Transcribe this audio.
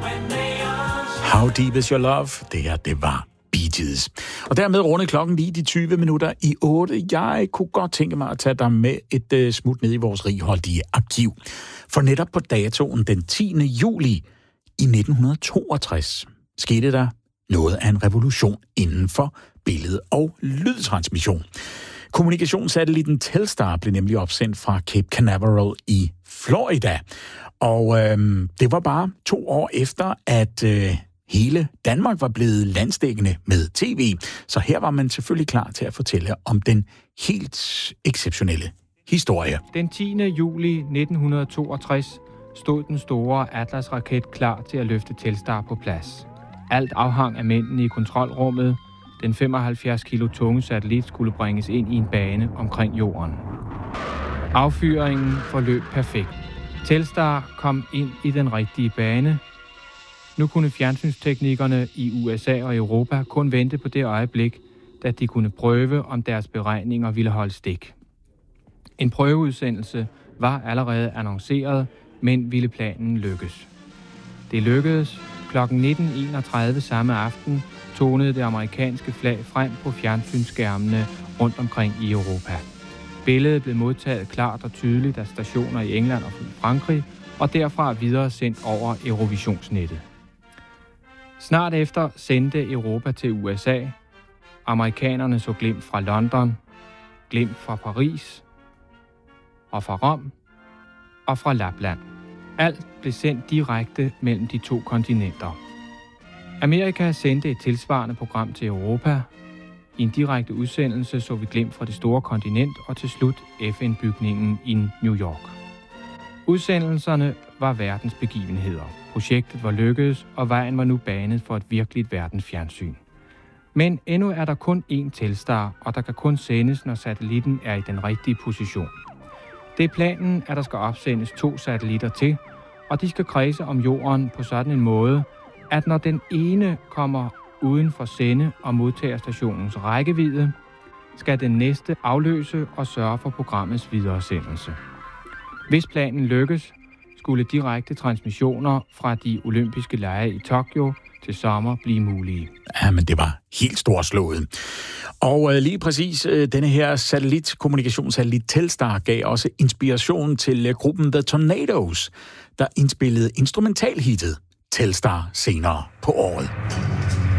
How Deep Is Your Love? Det her, det var Bee Gees. Og dermed runde klokken lige de 20 minutter i 8. Jeg kunne godt tænke mig at tage dig med et smut ned i vores righoldige arkiv. For netop på datoen den 10. juli i 1962 skete der noget af en revolution inden for billede- og lydtransmission. Kommunikationssatellitten Telstar blev nemlig opsendt fra Cape Canaveral i Florida. Og det var bare 2 år efter, at hele Danmark var blevet landsdækkende med tv. Så her var man selvfølgelig klar til at fortælle om den helt exceptionelle historie. Den 10. juli 1962 stod den store Atlas-raket klar til at løfte Telstar på plads. Alt afhang af mændene i kontrolrummet. Den 75 kilo tunge satellit skulle bringes ind i en bane omkring jorden. Affyringen forløb perfekt. Telstar kom ind i den rigtige bane. Nu kunne fjernsynsteknikerne i USA og Europa kun vente på det øjeblik, da de kunne prøve, om deres beregninger ville holde stik. En prøveudsendelse var allerede annonceret, men ville planen lykkes. Det lykkedes. Klokken 19.31 samme aften tonede det amerikanske flag frem på fjernsynsskærmene rundt omkring i Europa. Billedet blev modtaget klart og tydeligt af stationer i England og Frankrig, og derfra videre sendt over Eurovisionsnettet. Snart efter sendte Europa til USA. Amerikanerne så glimt fra London, glimt fra Paris og fra Rom og fra Lapland. Alt blev sendt direkte mellem de 2 kontinenter. Amerika sendte et tilsvarende program til Europa. I en direkte udsendelse så vi glimt fra det store kontinent og til slut FN-bygningen i New York. Udsendelserne var verdens begivenheder. Projektet var lykkedes, og vejen var nu banet for et virkeligt verdensfjernsyn. Men endnu er der kun én Telstar, og der kan kun sendes, når satellitten er i den rigtige position. Det er planen, at der skal opsendes 2 satellitter til, og de skal kredse om jorden på sådan en måde, at når den ene kommer uden for sende- og modtagerstationens rækkevidde, skal den næste afløse og sørge for programmets videresendelse. Hvis planen lykkes, skulle direkte transmissioner fra de olympiske lege i Tokyo til sommer blive mulige. Ja, men det var helt storslået. Og lige præcis denne her kommunikationssatellit Telstar gav også inspiration til gruppen The Tornadoes, der indspillede instrumentalhittet Telstar senere på året.